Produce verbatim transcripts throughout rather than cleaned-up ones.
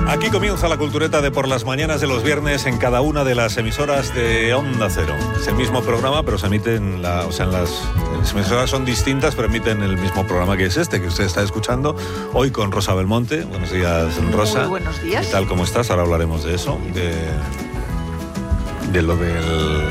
Aquí comienza la cultureta de por las mañanas de los viernes en cada una de las emisoras de Onda Cero. Es el mismo programa, pero se emite en la, o sea, en las, las emisoras son distintas, pero emiten el mismo programa que es este, que usted está escuchando hoy con Rosa Belmonte. Buenos días, Rosa. Muy buenos días. ¿Qué tal? ¿Cómo estás? Ahora hablaremos de eso, de, de lo del,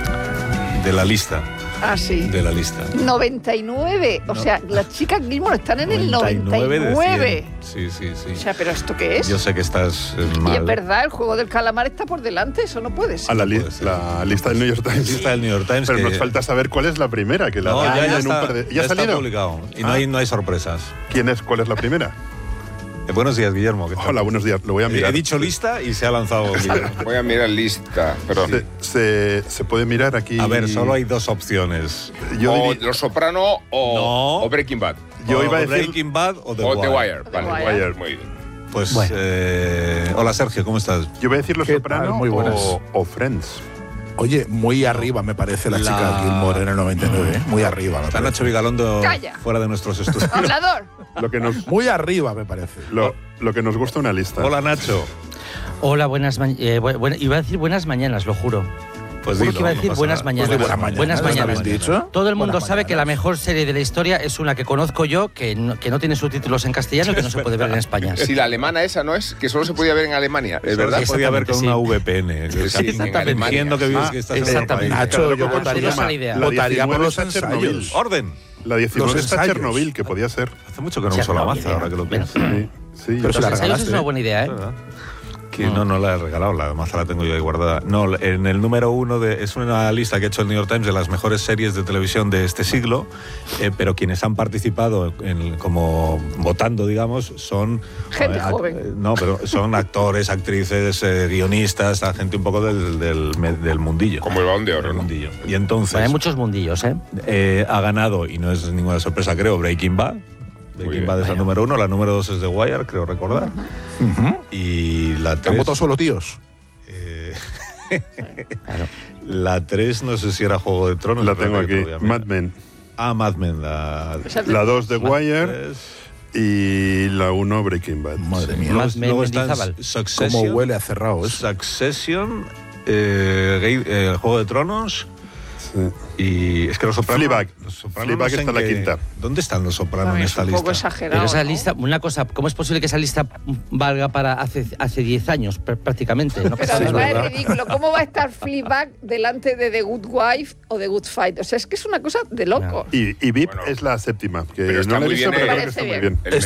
de la lista. Ah, sí. De la lista. noventa y nueve. O No. sea, las chicas Gilmore están en el noventa y nueve. Sí, sí, sí. O sea, ¿pero esto qué es? Yo sé que estás eh, Y mal. es verdad, el juego del calamar está por delante. Eso no puede ser. A la, li- puede ser. la lista del New York La Times. lista del New York Times. Pero que- nos falta saber cuál es la primera. Que la No, ya, dan ya, en un está, par de- ya ¿Ya ha está salido? publicado. Y no, Ah. hay, no hay sorpresas. ¿Quién es? ¿Cuál es la primera? Eh, buenos días, Guillermo. ¿qué tal? Hola, buenos días. Lo voy a Eh, mirar. He dicho lista y se ha lanzado Guillermo. Voy a mirar lista, perdón. Se, se, se puede mirar aquí. A ver, solo hay dos opciones. Yo, o diri- Los Soprano o, No. o Breaking Bad. yo O iba a decir. Breaking Bad o The o Wire. The Wire. The Vale, Wire. Wire. muy bien. Pues, Bueno. eh, hola Sergio, ¿cómo estás? Yo voy a decir Los ¿Qué Soprano tal? Muy buenas. o, o Friends. Oye, muy arriba me parece la, La- chica Gilmore en el noventa y nueve, ¿eh? Muy arriba me Está parece. Nacho Vigalondo Calla. fuera de nuestros estudios. Hablador. Lo que nos, Muy arriba me parece. lo, lo que nos gusta una lista. Hola Nacho. Hola, buenas mañanas. Eh, bu- bu- iba a decir buenas mañanas, lo juro. Pues Juro dilo, que iba a no decir pasa buenas nada. mañanas. Pues de buenas mañanas. Buenas ¿Está mañanas. bien dicho? Todo el mundo Buenas sabe que la mañanas. mejor serie de la historia es una que conozco yo, que no, que no tiene subtítulos en castellano y que no se puede ver en España. Si la alemana esa no es, que solo se podía ver en Alemania, ¿es Solo verdad? se podía ver con Exactamente, una V P N. Sí, O sea, sí, exactamente. Entiendo que, vives, Ah, que estás en otro exactamente. país. Nacho, yo ¿cómo se votaría, llama? la idea. La votaría por diecinueve los está Chernobyl. ensayos. Orden. La diecinueve Los está ensayos. Chernobyl, que podía ser. Hace mucho que no Sí, uso la no, maza, idea. ahora que lo Bueno. pienso. Sí, sí, Pero yo si la Los ensayos regalaste. es una buena idea, ¿eh? ¿Verdad? Que no, no la he regalado, la maza la tengo yo ahí guardada. No, en el número uno de, es una lista que ha hecho el New York Times de las mejores series de televisión de este siglo, eh, pero quienes han participado en, como votando, digamos, son Gente eh, act- joven. eh, no, pero son actores, actrices, eh, guionistas, a gente un poco del, del, me- del mundillo. Como el Balón de Oro, Del ¿no? mundillo. Y entonces Bueno, hay muchos mundillos, ¿eh? eh, ha ganado, y no es ninguna sorpresa, creo, Breaking Bad. Breaking bien. Bad es la Bueno. número uno, la número dos es The Wire, creo recordar. Ujú. Y la ¿Han tres... votado solo tíos? eh, Claro. la tres no sé si era Juego de Tronos. la espérate tengo que te aquí. voy a mirar. Mad Men. Ah, Mad Men, la... Esa es de- La dos The Wire tres. y la uno Breaking Bad. Madre mía. Mad Luego, Men, luego están Mendizábal. Succession, Cómo huele a cerrado eso. Succession, eh, Game- eh, Juego de Tronos Sí. y... Es que Los Sopranos... Fleabag. Los Sopranos Fleabag no sé está en en la qué- quinta. ¿Dónde están Los Sopranos en También es esta un lista? poco exagerado. Pero esa ¿no? lista, una cosa, ¿cómo es posible que esa lista valga para hace hace diez años pr- prácticamente? ¿no? Pero Sí, además ¿verdad? es ridículo. ¿Cómo va a estar Fleabag delante de The Good Wife o The Good Fight? O sea, es que es una cosa de loco. Y, y V I P Bueno, es la séptima, que pero está no la he muy visto, bien, pero eh. creo que está Parece muy bien. bien. El Está